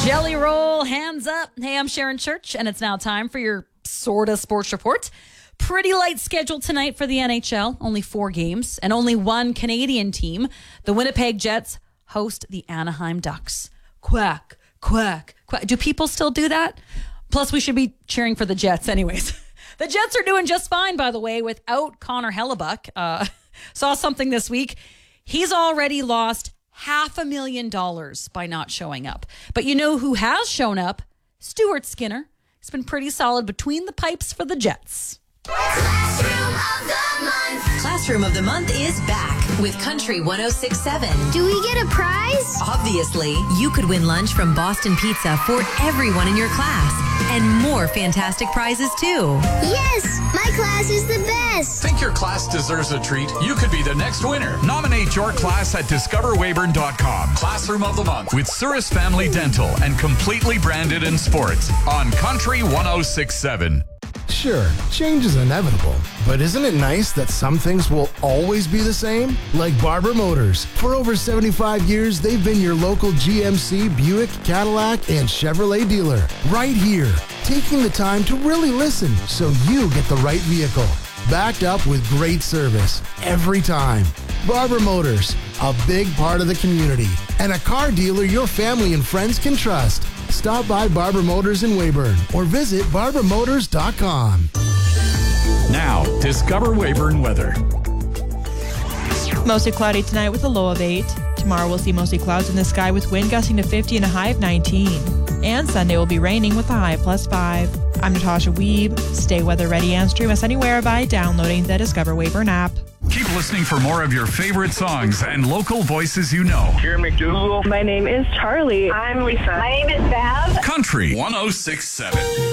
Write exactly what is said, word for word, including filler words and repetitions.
Jelly roll, hands up. Hey, I'm Sharon Church, and it's now time for your sorta sports report. Pretty light schedule tonight for the N H L. Only four games and only one Canadian team. The Winnipeg Jets host the Anaheim Ducks. Quack, quack, quack. Do people still do that? Plus, we should be cheering for the Jets anyways. The Jets are doing just fine, by the way, without Connor Hellebuck. Uh, saw something this week. He's already lost half a million dollars by not showing up. But you know who has shown up? Stuart Skinner. He's been pretty solid between the pipes for the Jets. Classroom of the Month. Classroom of the Month is back with Country one oh six point seven. Do we get a prize? Obviously, you could win lunch from Boston Pizza for everyone in your class and more fantastic prizes too. Yes, my class is the best. Think your class deserves a treat? You could be the next winner. Nominate your class at discover weyburn dot com. Classroom of the Month with Cirrus Family Dental and completely branded in sports on Country one oh six point seven. Sure, change is inevitable, but isn't it nice that some things will always be the same? Like Barber Motors. For over seventy-five years, they've been your local G M C, Buick, Cadillac, and Chevrolet dealer. Right here, taking the time to really listen so you get the right vehicle. Backed up with great service every time. Barber Motors, a big part of the community, and a car dealer your family and friends can trust. Stop by Barber Motors in Weyburn or visit barber motors dot com. Now, Discover Weyburn weather. Mostly cloudy tonight with a low of eight. Tomorrow we'll see mostly clouds in the sky with wind gusting to fifty and a high of nineteen. And Sunday will be raining with a high of plus five. I'm Natasha Weeb. Stay weather ready and stream us anywhere by downloading the Discover Weyburn app. Keep listening for more of your favorite songs and local voices you know. Jerry McDougal. My name is Charlie. I'm Lisa. My name is Bev. Country one oh six point seven.